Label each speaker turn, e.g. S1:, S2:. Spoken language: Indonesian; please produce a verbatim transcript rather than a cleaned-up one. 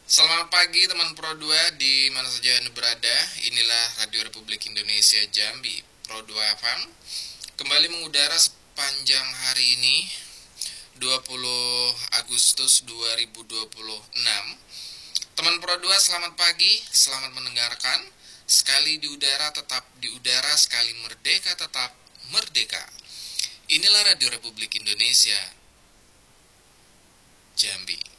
S1: Selamat pagi teman Pro dua di mana saja Anda berada. Inilah Radio Republik Indonesia Jambi, Pro dua F M. Kembali mengudara sepanjang hari ini, dua puluh Agustus dua ribu dua puluh enam. Teman Pro dua, selamat pagi, selamat mendengarkan. Sekali di udara tetap di udara, sekali merdeka tetap merdeka. Inilah Radio Republik Indonesia Jambi.